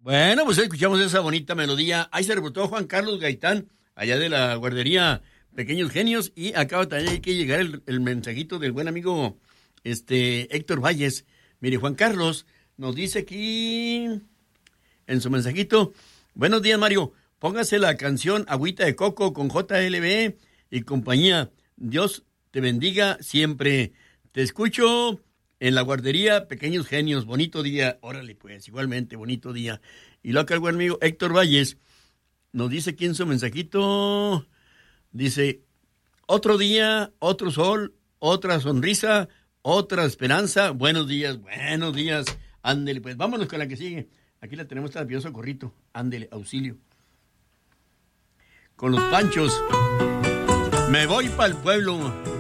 Bueno, pues escuchamos esa bonita melodía. Ahí se reportó Juan Carlos Gaitán, allá de la guardería Pequeños Genios, y acaba también que llegar el mensajito del buen amigo Héctor Valles. Mire, Juan Carlos nos dice aquí en su mensajito: buenos días, Mario, póngase la canción Agüita de Coco con JLB y compañía. Dios te bendiga siempre. Te escucho en la guardería Pequeños Genios. Bonito día. Órale, pues, igualmente, bonito día. Y luego acá el buen amigo Héctor Valles nos dice aquí en su mensajito, dice: otro día, otro sol, otra sonrisa, otra esperanza. Buenos días, buenos días. Ándele, pues, vámonos con la que sigue. Aquí la tenemos, está Pioso Corrito. Ándele, auxilio. Con los Panchos. Me voy para el pueblo.